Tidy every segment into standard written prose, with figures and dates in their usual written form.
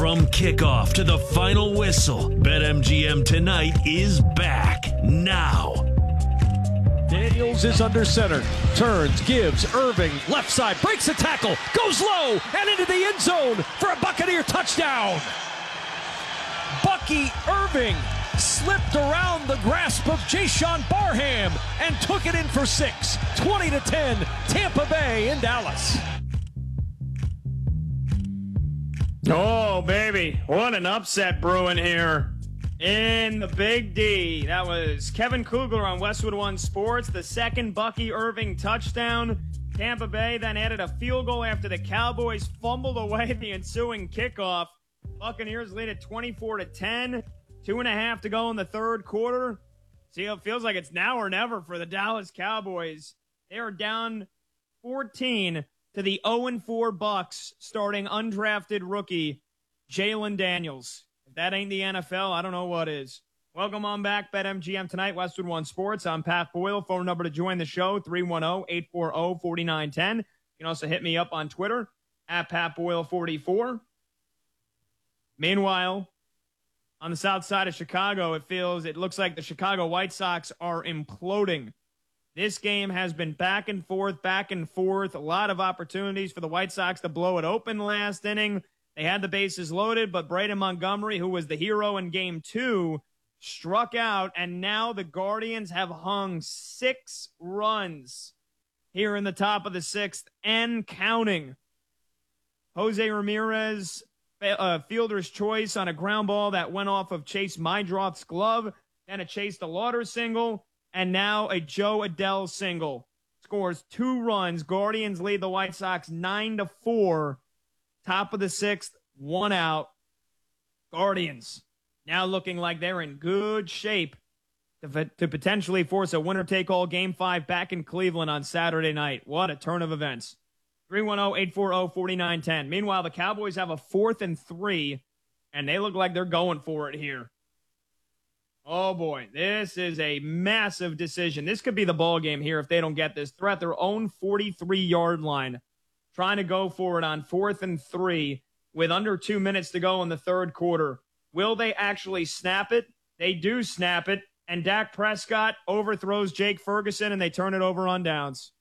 From kickoff to the final whistle, BetMGM Tonight is back now. Daniels is under center, turns, gives, Irving, left side, breaks a tackle, goes low, and into the end zone for a Buccaneer touchdown. Bucky Irving slipped around the grasp of Jayshon Barham and took it in for 6, 20-10, Tampa Bay in Dallas. Oh, baby. What an upset brewing here in the Big D. That was Kevin Kugler on Westwood One Sports. The second Bucky Irving touchdown. Tampa Bay then added a field goal after the Cowboys fumbled away the ensuing kickoff. Buccaneers lead at 24-10. 2.5 to go in the third quarter. See, it feels like it's now or never for the Dallas Cowboys. They are down 14 to the 0-4 Bucs, starting undrafted rookie Jalen Daniels. If that ain't the NFL, I don't know what is. Welcome on back, BetMGM Tonight, Westwood One Sports. I'm Pat Boyle. Phone number to join the show, 310-840-4910. You can also hit me up on Twitter, at PatBoyle44. Meanwhile, on the south side of Chicago, it looks like the Chicago White Sox are imploding. This game has been back and forth. A lot of opportunities for the White Sox to blow it open last inning. They had the bases loaded, but Braden Montgomery, who was the hero in Game 2, struck out, and now the Guardians have hung 6 runs here in the top of the 6th and counting. Jose Ramirez, fielder's choice on a ground ball that went off of Chase Meidroth's glove, then a Chase DeLauder single, and now a Joe Adell single. Scores 2 runs. Guardians lead the White Sox 9-4. Top of the 6th, 1 out. Guardians now looking like they're in good shape to potentially force a winner-take-all Game 5 back in Cleveland on Saturday night. What a turn of events. 310-840-4910. Meanwhile, the Cowboys have a 4th and 3, and they look like they're going for it here. Oh, boy. This is a massive decision. This could be the ball game here if they don't get this. They're at their own 43-yard line, trying to go for it on 4th and 3 with under 2 minutes to go in the third quarter. Will they actually snap it? They do snap it, and Dak Prescott overthrows Jake Ferguson, and they turn it over on downs.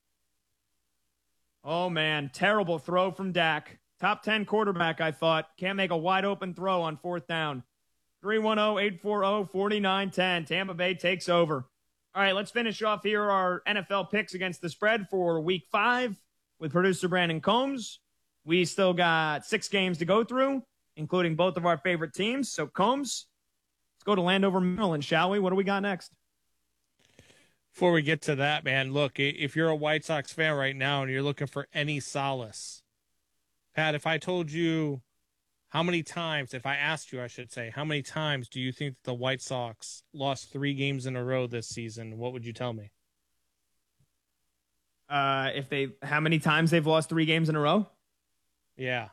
Oh, man, terrible throw from Dak. Top 10 quarterback, I thought. Can't make a wide-open throw on 4th down. 310-840-4910. Tampa Bay takes over. All right, let's finish off here our NFL picks against the spread for Week 5 with producer Brandon Combs. We still got 6 games to go through, including both of our favorite teams. So, Combs, let's go to Landover, Maryland, shall we? What do we got next? Before we get to that, man, look, if you're a White Sox fan right now and you're looking for any solace, Pat, if I told you how many times, if I asked you, I should say, how many times do you think that the White Sox lost 3 games in a row this season, what would you tell me? How many times they've lost 3 games in a row? Yeah.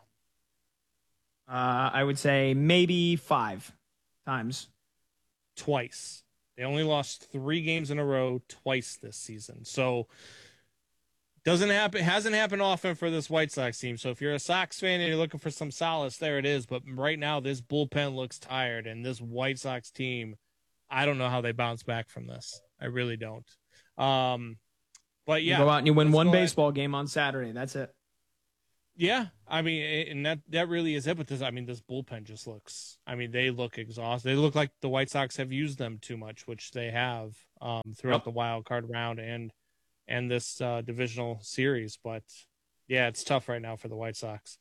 I would say maybe 5 times. Twice. They only lost 3 games in a row twice this season. So hasn't happened often for this White Sox team. So if you're a Sox fan and you're looking for some solace, there it is. But right now, this bullpen looks tired, and this White Sox team, I don't know how they bounce back from this. I really don't. But yeah, you go out and you win one baseball game on Saturday. That's it. Yeah, I mean, and that really is it. But this bullpen just looks. I mean, they look exhausted. They look like the White Sox have used them too much, which they have throughout the wild card round and this divisional series. But yeah, it's tough right now for the White Sox.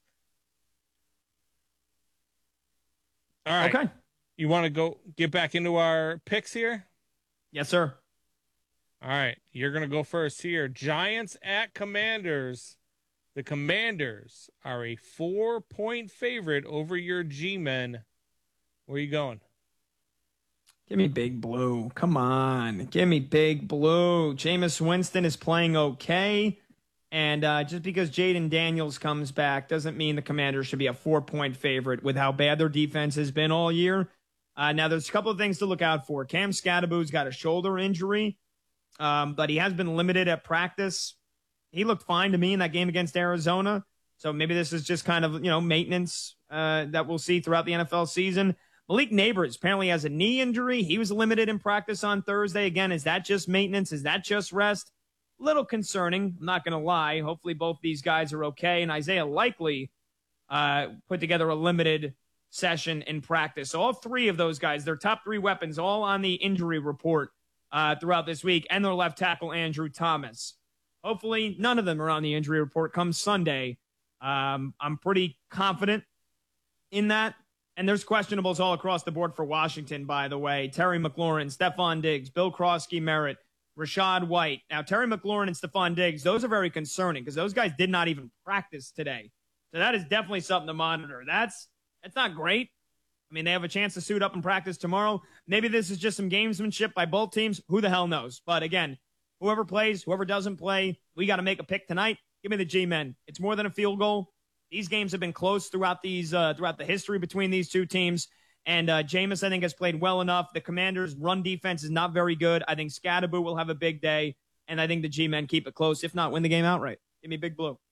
All right, okay. You want to get back into our picks here? Yes, sir. All right, you're gonna go first here. Giants at Commanders. The Commanders are a 4-point favorite over your G-Men. Where are you going? Give me Big Blue. Come on. Give me Big Blue. Jameis Winston is playing okay. And just because Jaden Daniels comes back doesn't mean the Commanders should be a 4-point favorite with how bad their defense has been all year. Now, there's a couple of things to look out for. Cam Scadaboo's got a shoulder injury, but he has been limited at practice. He looked fine to me in that game against Arizona. So maybe this is just kind of, maintenance that we'll see throughout the NFL season. Malik Neighbors apparently has a knee injury. He was limited in practice on Thursday. Again, is that just maintenance? Is that just rest? A little concerning. I'm not going to lie. Hopefully both these guys are okay. And Isaiah Likely put together a limited session in practice. So all three of those guys, their top three weapons, all on the injury report throughout this week, and their left tackle, Andrew Thomas. Hopefully none of them are on the injury report come Sunday. I'm pretty confident in that. And there's questionables all across the board for Washington, by the way. Terry McLaurin, Stephon Diggs, Bill Krosky-Merritt, Rachaad White. Now, Terry McLaurin and Stephon Diggs, those are very concerning because those guys did not even practice today. So that is definitely something to monitor. That's not great. I mean, they have a chance to suit up and practice tomorrow. Maybe this is just some gamesmanship by both teams. Who the hell knows? But again, whoever plays, whoever doesn't play, we got to make a pick tonight. Give me the G-Men. It's more than a field goal. These games have been close throughout the history between these two teams. And Jameis, I think, has played well enough. The Commanders' run defense is not very good. I think Scadaboo will have a big day. And I think the G-Men keep it close, if not win the game outright. Give me Big Blue.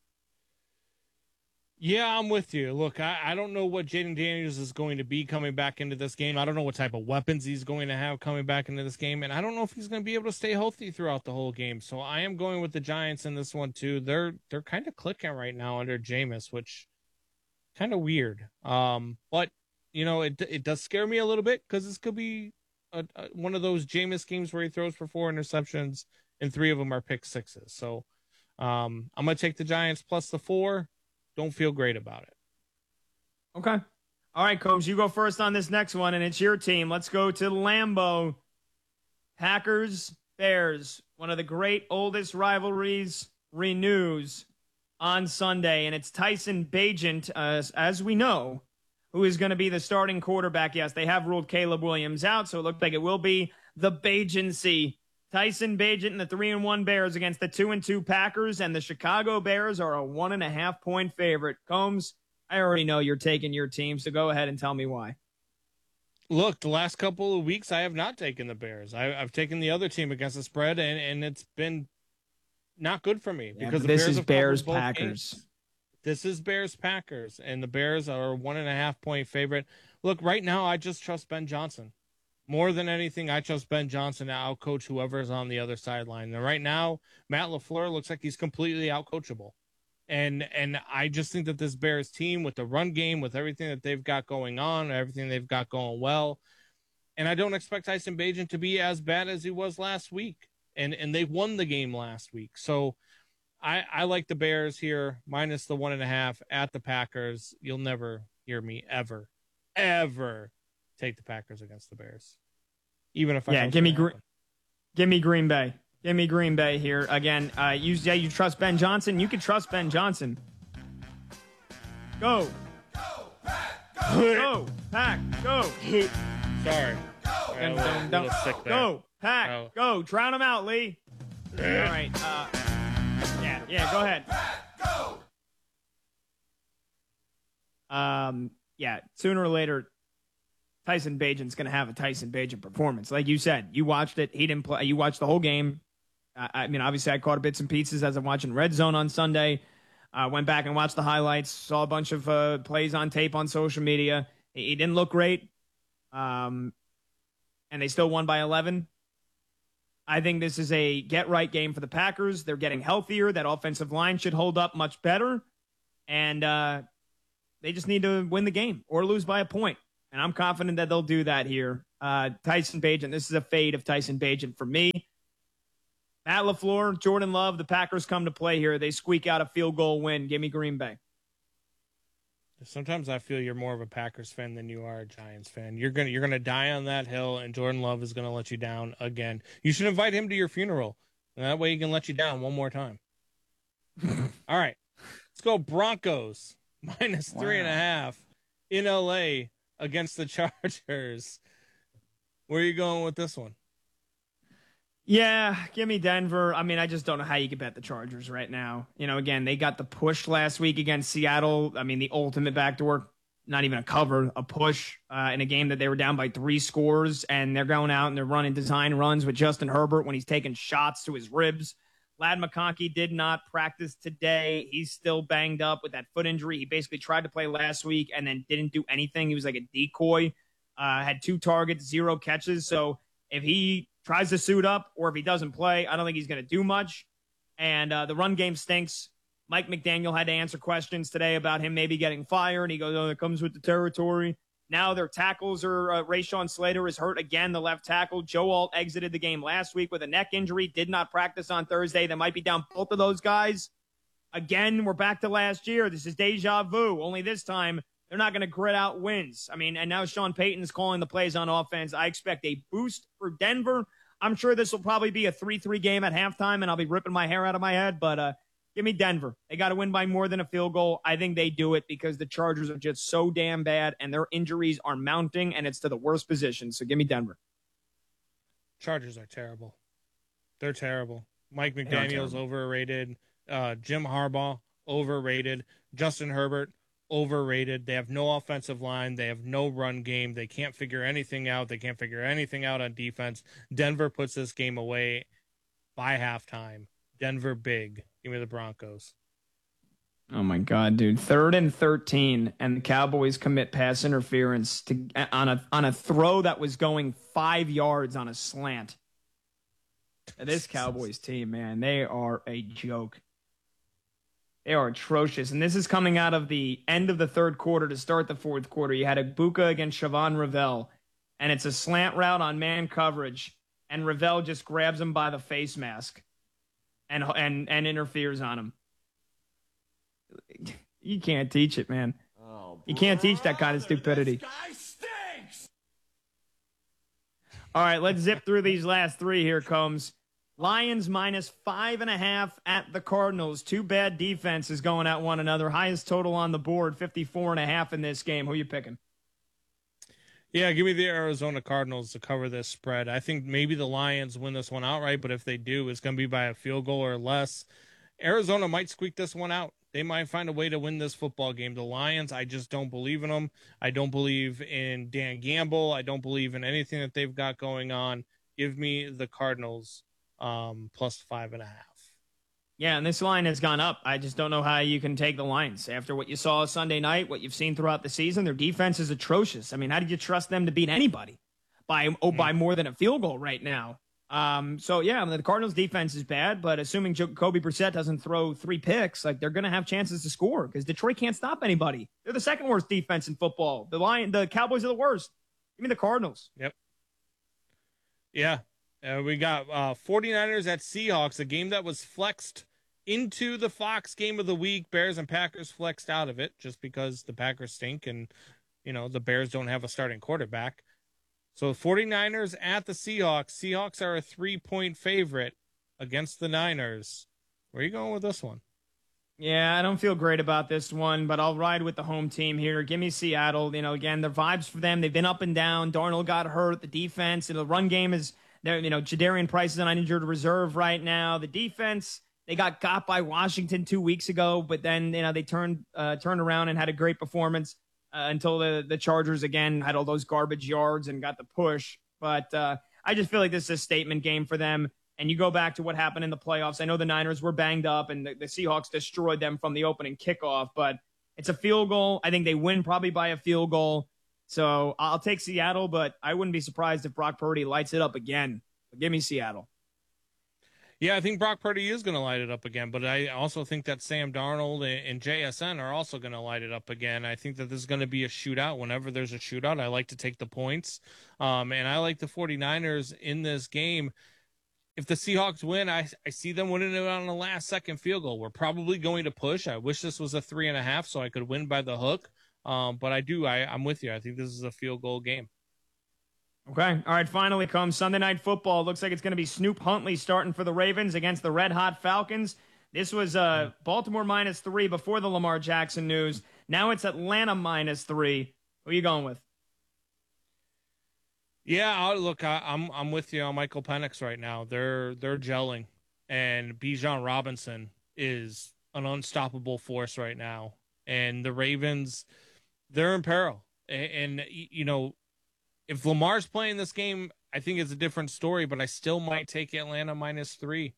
Yeah, I'm with you. Look, I don't know what Jaden Daniels is going to be coming back into this game. I don't know what type of weapons he's going to have coming back into this game. And I don't know if he's going to be able to stay healthy throughout the whole game. So I am going with the Giants in this one, too. They're kind of clicking right now under Jameis, which kind of weird. But, it does scare me a little bit because this could be one of those Jameis games where he throws for 4 interceptions and 3 of them are pick sixes. So I'm going to take the Giants plus the 4. Don't feel great about it. Okay. All right, Combs, you go first on this next one, and it's your team. Let's go to Lambeau. Packers, Bears, one of the great oldest rivalries renews on Sunday, and it's Tyson Bagent, as we know, who is going to be the starting quarterback. Yes, they have ruled Caleb Williams out, so it looked like it will be the Bagency. Tyson Bagent and the 3-1 Bears against the 2-2 Packers, and the Chicago Bears are a 1.5-point favorite. Combs, I already know you're taking your team, so go ahead and tell me why. Look, the last couple of weeks, I have not taken the Bears. I've taken the other team against the spread, and it's been not good for me because the this is Bears Packers. This is Bears Packers, and the Bears are a 1.5-point favorite. Look, right now, I just trust Ben Johnson. More than anything, I trust Ben Johnson to outcoach whoever is on the other sideline. And right now, Matt LaFleur looks like he's completely outcoachable. And I just think that this Bears team, with the run game, with everything that they've got going on, everything they've got going well, and I don't expect Tyson Bagent to be as bad as he was last week. And they won the game last week. So I like the Bears here, minus the 1.5 at the Packers. You'll never hear me ever take the Packers against the Bears, even if I give me Green Bay. Give me Green Bay here again. You trust Ben Johnson. You can trust Ben Johnson. Go, go, Pack, go. Sorry, go, Pack, go. Drown him out, Lee. All right. Yeah. Go ahead. Sooner or later, Tyson Bagent's going to have a Tyson Bagent performance. Like you said, you watched it. He didn't play. You watched the whole game. I mean, obviously, I caught bits and pieces as I'm watching Red Zone on Sunday. Went back and watched the highlights. Saw a bunch of plays on tape on social media. He didn't look great. And they still won by 11. I think this is a get-right game for the Packers. They're getting healthier. That offensive line should hold up much better. And they just need to win the game or lose by a point. And I'm confident that they'll do that here. Tyson Bagent, this is a fade of Tyson Bagent for me. Matt LaFleur, Jordan Love, the Packers come to play here. They squeak out a field goal win. Give me Green Bay. Sometimes I feel you're more of a Packers fan than you are a Giants fan. You're gonna die on that hill, and Jordan Love is gonna let you down again. You should invite him to your funeral, and that way he can let you down one more time. All right, let's go Broncos minus 3.5 in LA against the Chargers. Where are you going with this one? Yeah, give me Denver. I mean, I just don't know how you could bet the Chargers right now. Again, they got the push last week against Seattle. I mean, the ultimate backdoor, not even a cover, a push in a game that they were down by 3 scores, and they're going out and they're running design runs with Justin Herbert when he's taking shots to his ribs. Lad McConkey did not practice today. He's still banged up with that foot injury. He basically tried to play last week and then didn't do anything. He was like a decoy, had 2 targets, 0 catches. So if he tries to suit up or if he doesn't play, I don't think he's going to do much. And the run game stinks. Mike McDaniel had to answer questions today about him maybe getting fired. He goes, oh, it comes with the territory. Now their tackles are Rashawn Slater is hurt again, the left tackle. Joe Alt exited the game last week with a neck injury, did not practice on Thursday. They might be down both of those guys. Again, we're back to last year. This is deja vu, only this time they're not going to grit out wins. I mean, and now Sean Payton's calling the plays on offense. I expect a boost for Denver. I'm sure this will probably be a 3-3 game at halftime, and I'll be ripping my hair out of my head, but give me Denver. They got to win by more than a field goal. I think they do it because the Chargers are just so damn bad and their injuries are mounting and it's to the worst position. So give me Denver. Chargers are terrible. They're terrible. Mike McDaniel's overrated. Jim Harbaugh, overrated. Justin Herbert, overrated. They have no offensive line. They have no run game. They can't figure anything out. They can't figure anything out on defense. Denver puts this game away by halftime. Denver big. Give me the Broncos. Oh my God, dude! 3rd and 13, and the Cowboys commit pass interference on a throw that was going 5 yards on a slant. This Cowboys team, man, they are a joke. They are atrocious, and this is coming out of the end of the 3rd quarter to start the 4th quarter. You had Ibuka against Siobhan Revell, and it's a slant route on man coverage, and Revell just grabs him by the face mask. And interferes on him. You can't teach it, man. You can't teach that kind of stupidity. This guy stinks. All right, let's zip through these last 3. Here comes Lions minus 5.5 at the Cardinals. 2 bad defenses going at one another. Highest total on the board, 54.5 in this game. Who you picking? Yeah, give me the Arizona Cardinals to cover this spread. I think maybe the Lions win this one outright, but if they do, it's going to be by a field goal or less. Arizona might squeak this one out. They might find a way to win this football game. The Lions, I just don't believe in them. I don't believe in Dan Gamble. I don't believe in anything that they've got going on. Give me the Cardinals plus 5.5. Yeah, and this line has gone up. I just don't know how you can take the Lions. After what you saw Sunday night, what you've seen throughout the season, their defense is atrocious. I mean, how did you trust them to beat anybody by more than a field goal right now? So, yeah, I mean, the Cardinals' defense is bad, but assuming Jacoby Brissett doesn't throw 3 picks, like they're going to have chances to score because Detroit can't stop anybody. They're the 2nd worst defense in football. The Cowboys are the worst. Give me the Cardinals. Yep. Yeah. We got 49ers at Seahawks, a game that was flexed into the Fox game of the week. Bears and Packers flexed out of it just because the Packers stink and, the Bears don't have a starting quarterback. So 49ers at the Seahawks. Seahawks are a 3-point favorite against the Niners. Where are you going with this one? Yeah, I don't feel great about this one, but I'll ride with the home team here. Give me Seattle. Again, the vibes for them, they've been up and down. Darnold got hurt. The defense, the run game is there. Jadarian Price is on injured reserve right now. The defense, they got by Washington 2 weeks ago, but then they turned around and had a great performance until the Chargers again had all those garbage yards and got the push. But I just feel like this is a statement game for them. And you go back to what happened in the playoffs. I know the Niners were banged up and the Seahawks destroyed them from the opening kickoff, but it's a field goal. I think they win probably by a field goal. So I'll take Seattle, but I wouldn't be surprised if Brock Purdy lights it up again. But give me Seattle. Yeah, I think Brock Purdy is going to light it up again, but I also think that Sam Darnold and JSN are also going to light it up again. I think that this is going to be a shootout. Whenever there's a shootout, I like to take the points. And I like the 49ers in this game. If the Seahawks win, I see them winning it on a last-second field goal. We're probably going to push. I wish this was a 3.5 so I could win by the hook. But I'm with you. I think this is a field goal game. Okay. All right. Finally comes Sunday Night Football. Looks like it's going to be Snoop Huntley starting for the Ravens against the Red Hot Falcons. This was Baltimore -3 before the Lamar Jackson news. Now it's Atlanta -3. Who are you going with? Yeah, look, I'm with you on Michael Penix right now. They're gelling, and Bijan Robinson is an unstoppable force right now. And the Ravens, they're in peril. And if Lamar's playing this game, I think it's a different story. But I still might take Atlanta -3.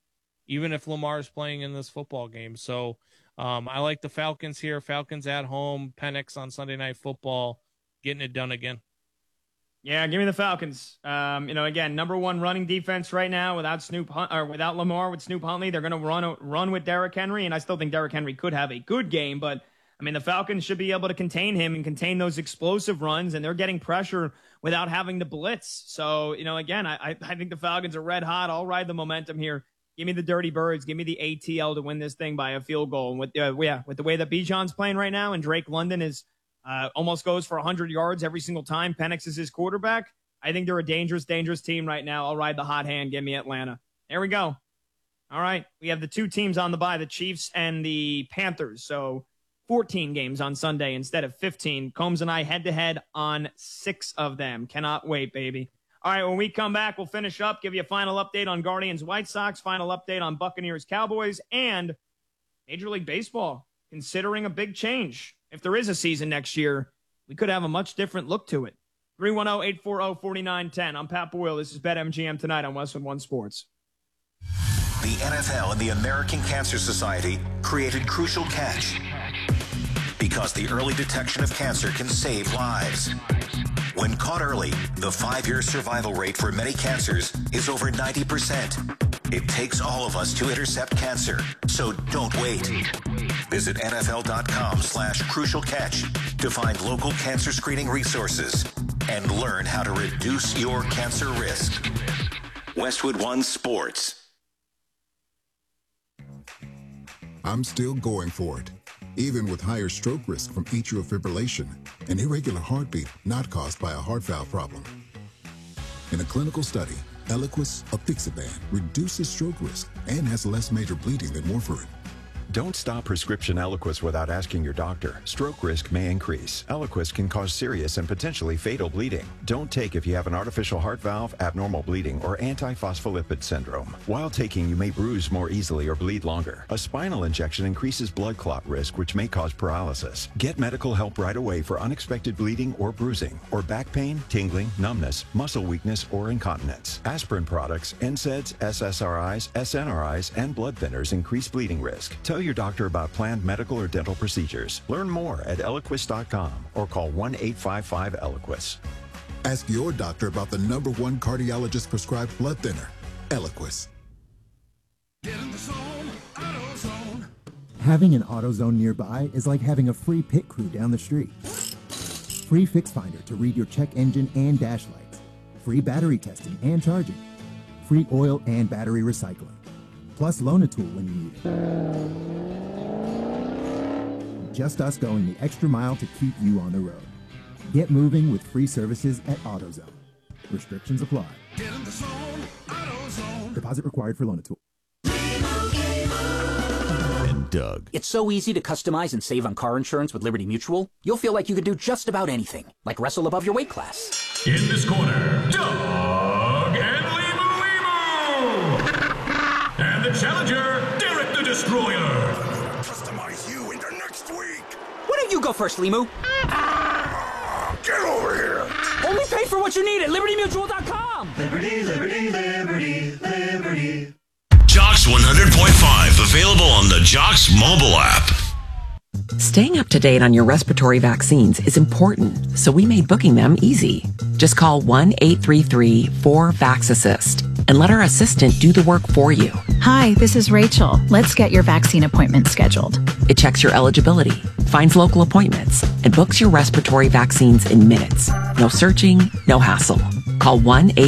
even if Lamar's playing in this football game. So I like the Falcons here. Falcons at home, Penix on Sunday Night Football, getting it done again. Yeah, give me the Falcons. Again, number one running defense right now without Lamar, with Snoop Huntley. They're going to run with Derrick Henry, and I still think Derrick Henry could have a good game, but I mean, the Falcons should be able to contain him and contain those explosive runs, and they're getting pressure without having to blitz. So, again, I think the Falcons are red hot. I'll ride the momentum here. Give me the Dirty Birds. Give me the ATL to win this thing by a field goal. And with the way that Bijan's playing right now, and Drake London is almost goes for 100 yards every single time Penix is his quarterback, I think they're a dangerous, dangerous team right now. I'll ride the hot hand. Give me Atlanta. There we go. All right. We have the two teams on the bye, the Chiefs and the Panthers. So 14 games on Sunday instead of 15. Combs and I head-to-head on 6 of them. Cannot wait, baby. All right, when we come back, we'll finish up, give you a final update on Guardians-White Sox, final update on Buccaneers-Cowboys, and Major League Baseball considering a big change. If there is a season next year, we could have a much different look to it. 310-840-4910. I'm Pat Boyle. This is BetMGM Tonight on Westwood One Sports. The NFL and the American Cancer Society created Crucial Catch because the early detection of cancer can save lives. When caught early, the 5-year survival rate for many cancers is over 90%. It takes all of us to intercept cancer, so don't wait. Visit NFL.com/Crucial Catch to find local cancer screening resources and learn how to reduce your cancer risk. Westwood One Sports. I'm still going for it, even with higher stroke risk from atrial fibrillation, an irregular heartbeat not caused by a heart valve problem. In a clinical study, Eliquis apixaban reduces stroke risk and has less major bleeding than warfarin. Don't stop prescription Eliquis without asking your doctor. Stroke risk may increase. Eliquis can cause serious and potentially fatal bleeding. Don't take if you have an artificial heart valve, abnormal bleeding, or antiphospholipid syndrome. While taking, you may bruise more easily or bleed longer. A spinal injection increases blood clot risk, which may cause paralysis. Get medical help right away for unexpected bleeding or bruising, or back pain, tingling, numbness, muscle weakness, or incontinence. Aspirin products, NSAIDs, SSRIs, SNRIs, and blood thinners increase bleeding risk. Tell your doctor about planned medical or dental procedures. Learn more at Eliquis.com or call 1-855-ELIQUIS. Ask your doctor about the #1 cardiologist prescribed blood thinner, Eliquis. Get in the zone, AutoZone. Having an AutoZone nearby is like having a free pit crew down the street. Free Fix Finder to read your check engine and dash lights. Free battery testing and charging. Free oil and battery recycling. Plus loan a tool when you need it. Just us going the extra mile to keep you on the road. Get moving with free services at AutoZone. Restrictions apply. Get in the zone, AutoZone. Deposit required for loan a tool. And Doug. It's so easy to customize and save on car insurance with Liberty Mutual. You'll feel like you could do just about anything, like wrestle above your weight class. In this corner, Doug and and the challenger, Derek the Destroyer. Customize you into next week. Why don't you go first, Limu? Get over here. Only pay for what you need at LibertyMutual.com. Liberty, liberty, liberty, liberty. Jocks 100.5, available on the Jocks mobile app. Staying up to date on your respiratory vaccines is important, so we made booking them easy. Just call 1-833-4VAX-ASSIST and let our assistant do the work for you. Hi, this is Rachel. Let's get your vaccine appointment scheduled. It checks your eligibility, finds local appointments, and books your respiratory vaccines in minutes. No searching, no hassle. Call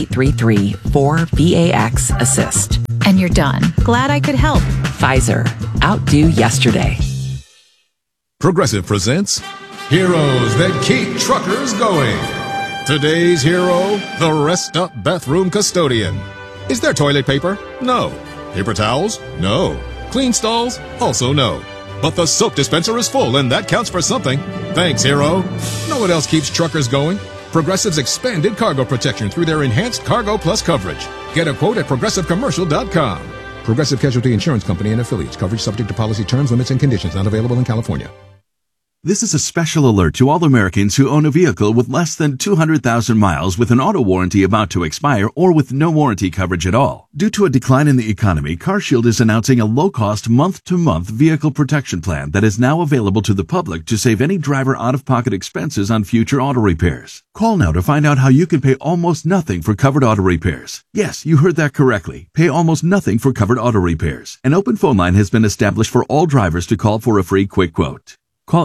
1-833-4VAX-ASSIST. And you're done. Glad I could help. Pfizer. Outdo yesterday. Progressive presents Heroes That Keep Truckers Going. Today's hero, the Rest Up Bathroom Custodian. Is there toilet paper? No. Paper towels? No. Clean stalls? Also no. But the soap dispenser is full, and that counts for something. Thanks, hero. Know what else keeps truckers going? Progressive's expanded cargo protection through their enhanced Cargo Plus coverage. Get a quote at ProgressiveCommercial.com. Progressive Casualty Insurance Company and affiliates. Coverage subject to policy terms, limits, and conditions. Not available in California. This is a special alert to all Americans who own a vehicle with less than 200,000 miles with an auto warranty about to expire or with no warranty coverage at all. Due to a decline in the economy, CarShield is announcing a low-cost month-to-month vehicle protection plan that is now available to the public to save any driver out-of-pocket expenses on future auto repairs. Call now to find out how you can pay almost nothing for covered auto repairs. Yes, you heard that correctly. Pay almost nothing for covered auto repairs. An open phone line has been established for all drivers to call for a free quick quote. Call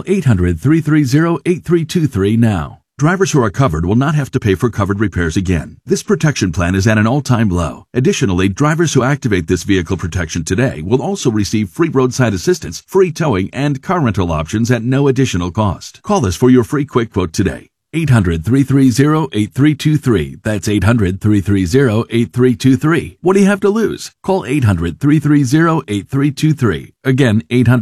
800-330-8323 now. Drivers who are covered will not have to pay for covered repairs again. This protection plan is at an all-time low. Additionally, drivers who activate this vehicle protection today will also receive free roadside assistance, free towing, and car rental options at no additional cost. Call us for your free quick quote today. 800-330-8323. That's 800-330-8323. What do you have to lose? Call 800-330-8323. Again,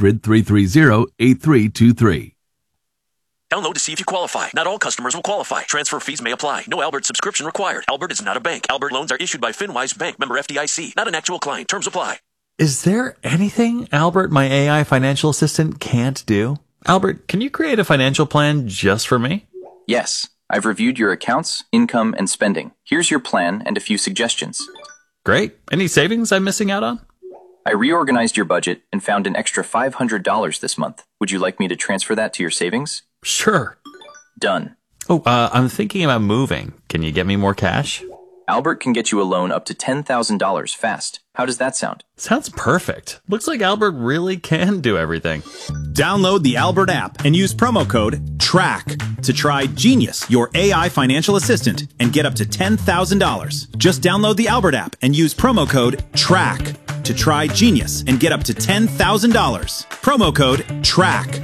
800-330-8323. Download to see if you qualify. Not all customers will qualify. Transfer fees may apply. No Albert subscription required. Albert is not a bank. Albert loans are issued by FinWise Bank, member FDIC. Not an actual client. Terms apply. Is there anything Albert, my AI financial assistant, can't do? Albert, can you create a financial plan just for me? Yes, I've reviewed your accounts, income, and spending. Here's your plan and a few suggestions. Great. Any savings I'm missing out on? I reorganized your budget and found an extra $500 this month. Would you like me to transfer that to your savings? Sure. Done. Oh, I'm thinking about moving. Can you get me more cash? Albert can get you a loan up to $10,000 fast. How does that sound? Sounds perfect. Looks like Albert really can do everything. Download the Albert app and use promo code TRACK to try Genius, your AI financial assistant, and get up to $10,000. Just download the Albert app and use promo code TRACK to try Genius and get up to $10,000. Promo code TRACK.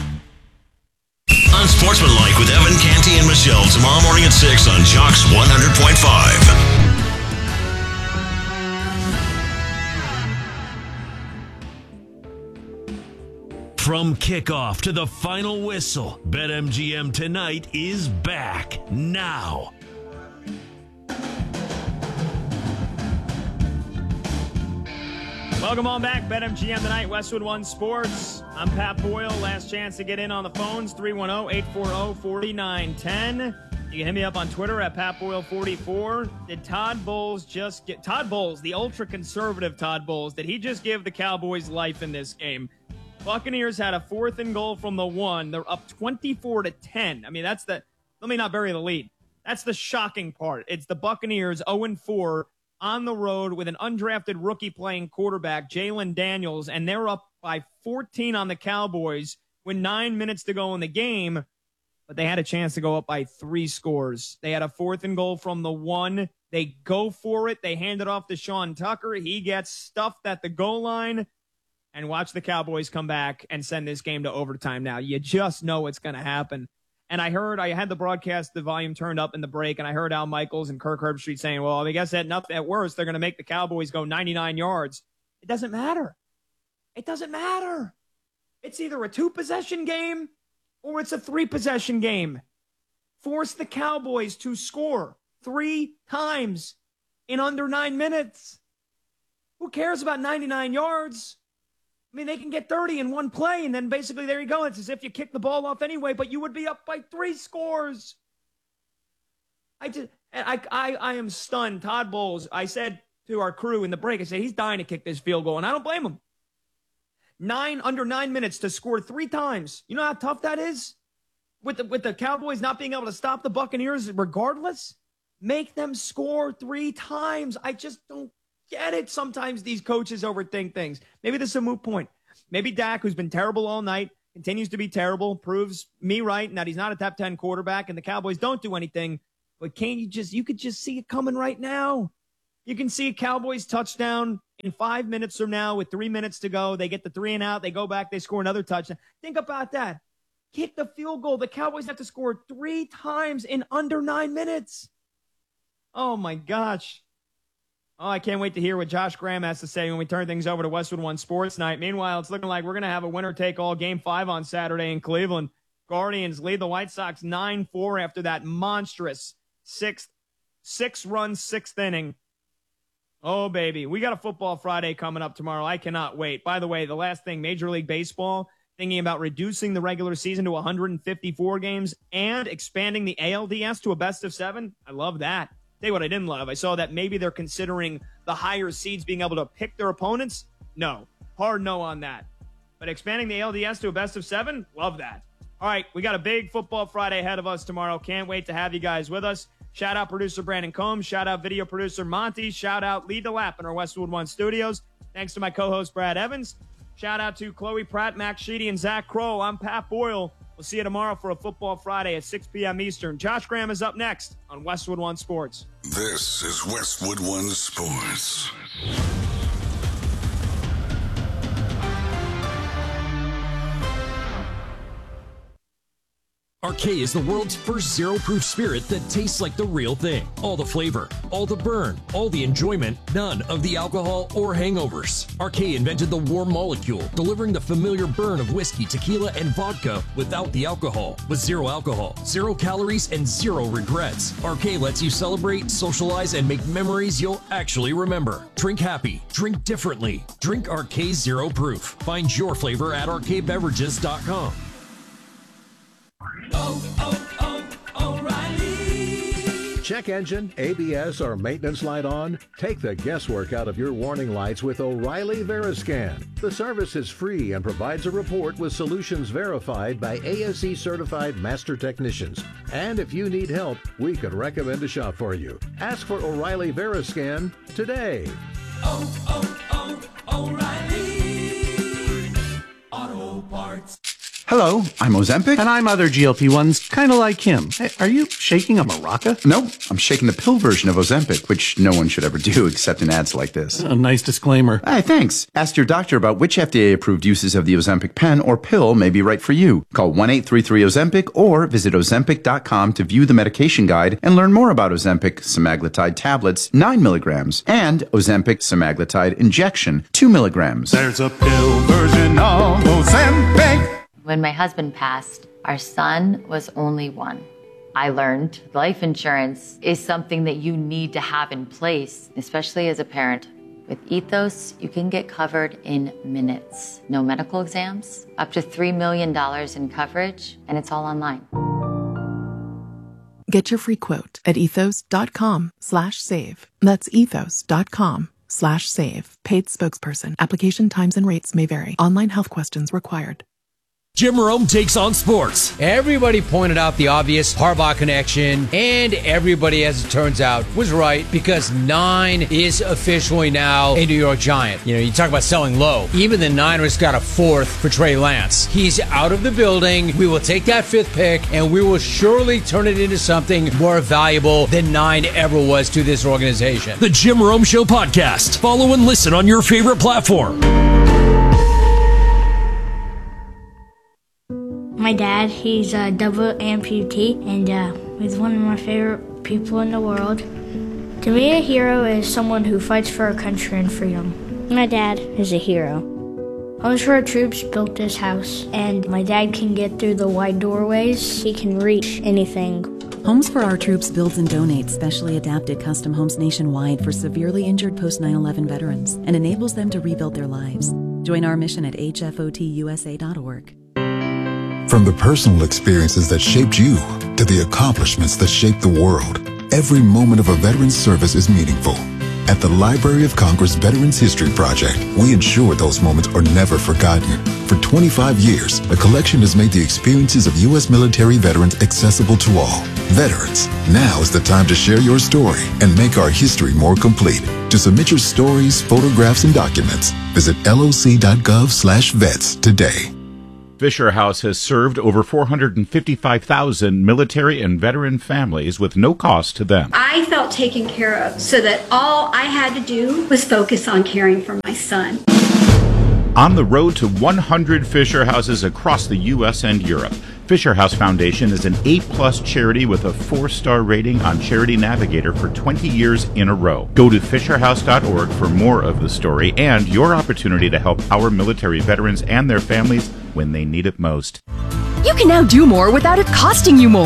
Unsportsmanlike with Evan Canty and Michelle tomorrow morning at 6 on Jocks 100.5. From kickoff to the final whistle, BetMGM Tonight is back now. Welcome on back, BetMGM Tonight, Westwood One Sports. I'm Pat Boyle. Last chance to get in on the phones, 310-840-4910. You can hit me up on Twitter at PatBoyle44. Did Todd Bowles just get... Todd Bowles, the ultra-conservative Todd Bowles, did he just give the Cowboys life in this game? Buccaneers had a 4th and goal from the 1. They're up 24-10. I mean, that's the... Let me not bury the lead. That's the shocking part. It's the Buccaneers 0-4 on the road with an undrafted rookie playing quarterback, Jalen Daniels, and they're up by 14 on the Cowboys with 9 minutes to go in the game, but they had a chance to go up by 3 scores. They had a 4th and goal from the 1. They go for it. They hand it off to Sean Tucker. He gets stuffed at the goal line, and watch the Cowboys come back and send this game to overtime now. You just know it's going to happen. And I had the broadcast, the volume turned up in the break, and I heard Al Michaels and Kirk Herbstreit saying, well, I guess at worst, they're going to make the Cowboys go 99 yards. It doesn't matter. It doesn't matter. It's either a 2-possession game or it's a 3-possession game. Force the Cowboys to score 3 times in under 9 minutes. Who cares about 99 yards? I mean, they can get 30 in one play, and then basically there you go. It's as if you kick the ball off anyway, but you would be up by 3 scores. I am stunned. Todd Bowles, I said to our crew in the break, I said, he's dying to kick this field goal, and I don't blame him. Under 9 minutes to score 3 times. You know how tough that is? With the Cowboys not being able to stop the Buccaneers regardless? Make them score 3 times. I just don't get it. Sometimes these coaches overthink things. Maybe this is a moot point. Maybe Dak, who's been terrible all night, continues to be terrible, proves me right and that he's not a top 10 quarterback, and the Cowboys don't do anything. But you could just see it coming right now. You can see a Cowboys touchdown in 5 minutes from now with 3 minutes to go. They get the 3 and out. They go back. They score another touchdown. Think about that. Kick the field goal. The Cowboys have to score 3 times in under 9 minutes. Oh, my gosh. Oh, I can't wait to hear what Josh Graham has to say when we turn things over to Westwood One Sports Night. Meanwhile, it's looking like we're going to have a winner-take-all Game 5 on Saturday in Cleveland. Guardians lead the White Sox 9-4 after that monstrous six-run 6th inning. Oh, baby. We got a Football Friday coming up tomorrow. I cannot wait. By the way, the last thing, Major League Baseball, thinking about reducing the regular season to 154 games and expanding the ALDS to a best of 7. I love that. Tell you what I didn't love. I saw that maybe they're considering the higher seeds being able to pick their opponents. No. Hard no on that. But expanding the ALDS to a best of 7, love that. All right, we got a big Football Friday ahead of us tomorrow. Can't wait to have you guys with us. Shout out producer Brandon Combs. Shout out video producer Monty. Shout out Lead the Lap in our Westwood One studios. Thanks to my co-host Brad Evans. Shout out to Chloe Pratt, Max Sheedy, and Zach Kroll. I'm Pat Boyle. We'll see you tomorrow for a Football Friday at 6 p.m. Eastern. Josh Graham is up next on Westwood One Sports. This is Westwood One Sports. Arcade is the world's first zero-proof spirit that tastes like the real thing. All the flavor, all the burn, all the enjoyment, none of the alcohol or hangovers. Arcade invented the warm molecule, delivering the familiar burn of whiskey, tequila, and vodka without the alcohol. With zero alcohol, 0 calories, and 0 regrets. Arcade lets you celebrate, socialize, and make memories you'll actually remember. Drink happy, drink differently. Drink Arcade Zero Proof. Find your flavor at arcadebeverages.com. O'Reilly. Check engine, ABS, or maintenance light on? Take the guesswork out of your warning lights with O'Reilly Veriscan. The service is free and provides a report with solutions verified by ASE certified master technicians. And if you need help, we could recommend a shop for you. Ask for O'Reilly Veriscan today. O'Reilly Auto Parts. Hello, I'm Ozempic. And I'm other GLP-1s, kind of like him. Hey, are you shaking a maraca? No, I'm shaking the pill version of Ozempic, which no one should ever do except in ads like this. A nice disclaimer. Hey, thanks. Ask your doctor about which FDA-approved uses of the Ozempic pen or pill may be right for you. Call 1-833-OZEMPIC or visit Ozempic.com to view the medication guide and learn more about Ozempic semaglutide tablets, 9 milligrams, and Ozempic semaglutide injection, 2 milligrams. There's a pill version of Ozempic. When my husband passed, our son was only 1. I learned life insurance is something that you need to have in place, especially as a parent. With Ethos, you can get covered in minutes. No medical exams, up to $3 million in coverage, and it's all online. Get your free quote at ethos.com/save. That's ethos.com/save. Paid spokesperson. Application times and rates may vary. Online health questions required. Jim Rome takes on sports. Everybody pointed out the obvious Harbaugh connection, and everybody, as it turns out, was right because 9 is officially now a New York Giant. You know, you talk about selling low. Even the Niners got a 4th for Trey Lance. He's out of the building. We will take that 5th pick, and we will surely turn it into something more valuable than 9 ever was to this organization. The Jim Rome Show podcast. Follow and listen on your favorite platform. My dad, he's a double amputee, and he's one of my favorite people in the world. To me, a hero is someone who fights for our country and freedom. My dad is a hero. Homes for Our Troops built this house, and my dad can get through the wide doorways. He can reach anything. Homes for Our Troops builds and donates specially adapted custom homes nationwide for severely injured post-9/11 veterans and enables them to rebuild their lives. Join our mission at hfotusa.org. From the personal experiences that shaped you to the accomplishments that shaped the world, every moment of a veteran's service is meaningful. At the Library of Congress Veterans History Project, we ensure those moments are never forgotten. For 25 years, the collection has made the experiences of U.S. military veterans accessible to all. Veterans, now is the time to share your story and make our history more complete. To submit your stories, photographs, and documents, visit loc.gov/vets today. Fisher House has served over 455,000 military and veteran families with no cost to them. I felt taken care of so that all I had to do was focus on caring for my son. On the road to 100 Fisher Houses across the U.S. and Europe, Fisher House Foundation is an A-plus charity with a 4-star rating on Charity Navigator for 20 years in a row. Go to fisherhouse.org for more of the story and your opportunity to help our military veterans and their families when they need it most. You can now do more without it costing you more.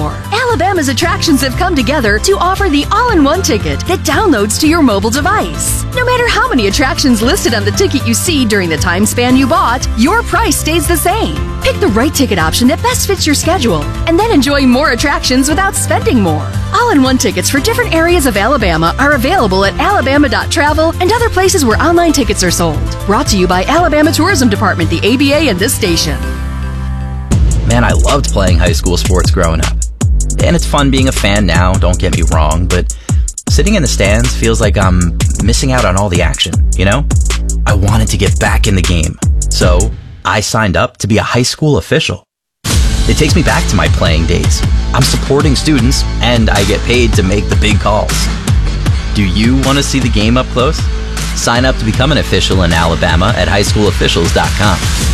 Alabama's attractions have come together to offer the all-in-one ticket that downloads to your mobile device. No matter how many attractions listed on the ticket you see during the time span you bought, your price stays the same. Pick the right ticket option that best fits your schedule, and then enjoy more attractions without spending more. All-in-one tickets for different areas of Alabama are available at alabama.travel and other places where online tickets are sold. Brought to you by Alabama Tourism Department, the ABA, and this station. Man, I loved playing high school sports growing up. And it's fun being a fan now, don't get me wrong, but sitting in the stands feels like I'm missing out on all the action, you know? I wanted to get back in the game, so I signed up to be a high school official. It takes me back to my playing days. I'm supporting students, and I get paid to make the big calls. Do you want to see the game up close? Sign up to become an official in Alabama at highschoolofficials.com.